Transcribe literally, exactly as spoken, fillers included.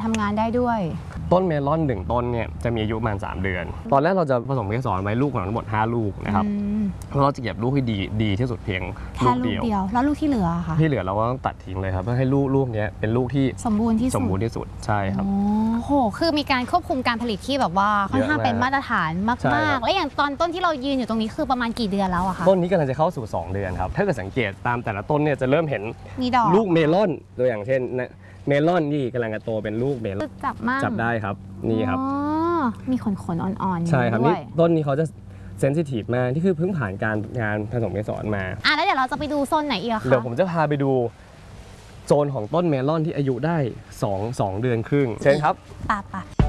ทำงานได้ด้วยต้นเมลอนหนึ่งต้นเนี่ยจะมีอายุประมาณสามเดือนตอนแรกเราจะผสมเกสรไว้ลูกของทั้งหมดห้าลูกนะครับเพราะเราจะเก็บลูกที่ดีดีที่สุดเพียงลูกเดียวแล้วลูกที่เหลือค่ะที่เหลือเราก็ต้องตัดทิ้งเลยครับเพื่อให้ลูกลูกนี้เป็นลูกที่สมบูรณ์ที่สุดสมบูรณ์ที่สุดใช่ครับโอ้โหคือมีการควบคุมการผลิตที่แบบว่าค่อนข้างเป็นมาตรฐานมากๆและอย่างตอนต้นที่เรายืนอยู่ตรงนี้คือประมาณกี่เดือนแล้วอะคะต้นนี้กำลังจะเข้าสู่สองเดือนครับถ้าเกิดสังเกตตามแต่ละต้นเนี่ยจะเริ่มเห็นลูกเมลอนตัวอย่างเช่นเมลอนนี่กำลังจะโตเป็นลูกเมลอนจับมากจับได้ครับนี่ครับมีขนขนอ่อนๆใช่ครับนี่ต้นนี้เขาจะเซนซิทีฟมากที่คือเพิ่งผ่านการงานผสมเกสรมาอ่ะแล้วเดี๋ยวเราจะไปดูโซนไหนอีกคะเดี๋ยวผมจะพาไปดูโซนของต้นเมลอนที่อายุได้สอง สองเดือนครึ่งเชิญครับป่ะป่ะ